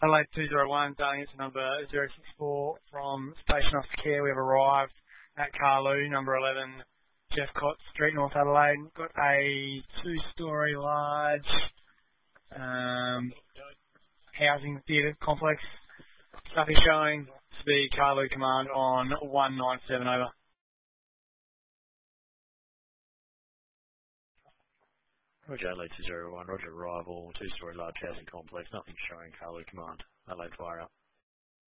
Adelaide 201, dialing into number 064 from Station Officer Care. We have arrived at Carlu, number 11, Jeff Cott Street, North Adelaide. Got a two-storey large housing theatre complex. Stuff is showing to be Carlu Command on 197 over. Roger, Adelaide 201, Roger, arrival, two-storey large housing complex, nothing showing, Carlu Command, Adelaide fire up.